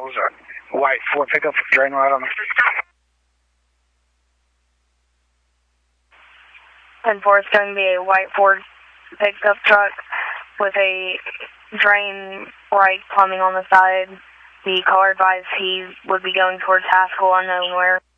vehicles, a white Ford pickup with a drain light on it. 10-4 is going to be a white Ford pickup truck with a drain light plumbing on the side. The caller advised he would be going towards Haskell, unknown where.